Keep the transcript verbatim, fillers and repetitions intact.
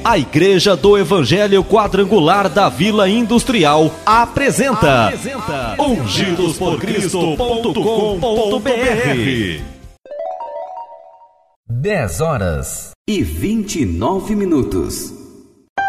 A Igreja do Evangelho Quadrangular da Vila Industrial apresenta, apresenta ungidos por cristo ponto com ponto b r. dez horas e vinte e nove minutos.